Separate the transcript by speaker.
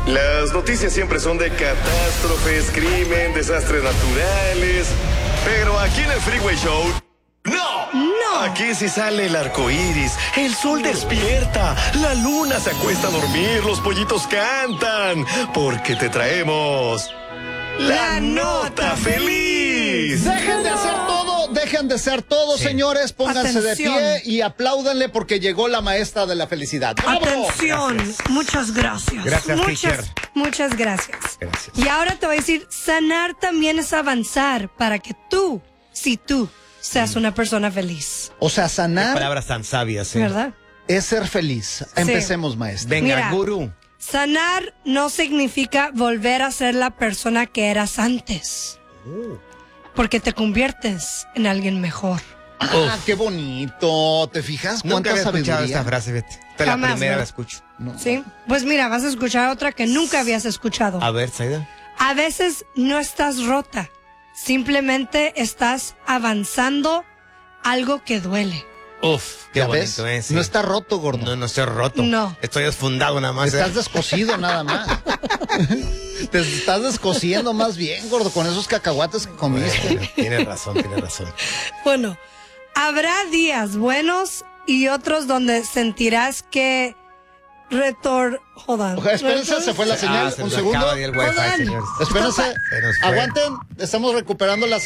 Speaker 1: Las noticias siempre son de catástrofes, crimen, desastres naturales. Pero aquí en el Freeway Show, ¡no!
Speaker 2: No.
Speaker 1: Aquí sí sale el arco iris, el sol despierta, la luna se acuesta a dormir, los pollitos cantan. Porque te traemos la nota feliz.
Speaker 3: Dejen de ser todo, señores. Pónganse
Speaker 2: Atención.
Speaker 3: de pie y apláudanle porque llegó la maestra de la felicidad. ¡Bravo!
Speaker 2: Atención, muchas gracias.
Speaker 4: Gracias, teacher.
Speaker 2: Muchas gracias.
Speaker 4: Gracias.
Speaker 2: Y ahora te voy a decir, sanar también es avanzar para que tú seas una persona feliz.
Speaker 3: O sea, sanar
Speaker 4: Palabras tan sabias, ¿eh?
Speaker 2: ¿Verdad?
Speaker 3: es ser feliz. Empecemos, maestra.
Speaker 4: Venga,
Speaker 2: Mira.
Speaker 4: gurú.
Speaker 2: Sanar no significa volver a ser la persona que eras antes. Porque te conviertes en alguien mejor.
Speaker 3: Ah, qué bonito. ¿Te fijas?
Speaker 4: Nunca
Speaker 3: ¿Cuánta
Speaker 4: había escuchado
Speaker 3: sabiduría?
Speaker 4: esta frase, Betty. Esta es la
Speaker 2: Jamás,
Speaker 4: primera
Speaker 2: ¿no?
Speaker 4: la escucho.
Speaker 3: No.
Speaker 2: ¿Sí? Pues mira, vas a escuchar otra que nunca habías escuchado.
Speaker 4: A ver, Saida.
Speaker 2: A veces no estás rota. Simplemente estás avanzando algo que duele.
Speaker 4: Uf, qué
Speaker 3: ¿Ya
Speaker 4: bonito,
Speaker 3: ves?
Speaker 4: sí.
Speaker 3: No está roto, gordo.
Speaker 4: No estoy roto.
Speaker 2: No.
Speaker 4: Estoy desfundado nada más.
Speaker 3: Estás descosido nada más. Te estás descosiendo más bien, gordo, con esos cacahuates que comiste.
Speaker 4: Bueno, tienes razón, tienes razón.
Speaker 2: Bueno, habrá días buenos y otros donde sentirás que Hold on.
Speaker 3: Ojalá, espérense, se fue la señal.
Speaker 4: Se
Speaker 3: un
Speaker 4: nos
Speaker 3: segundo.
Speaker 4: acaba ahí el wifi,
Speaker 2: Hold on.
Speaker 4: señores.
Speaker 3: Espérense.
Speaker 4: Se nos fue.
Speaker 3: Aguanten. Estamos recuperando la